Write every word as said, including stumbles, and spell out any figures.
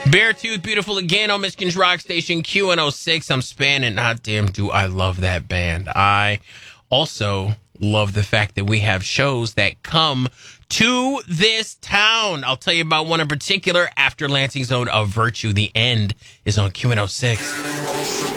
Beartooth, beautiful again on Michigan's Rock Station, Q one oh six. I'm spanning. God damn, do I love that band. I also love the fact that we have shows that come to this town. I'll tell you about one in particular after Lansing's own Of Virtue. The End is on Q one oh six.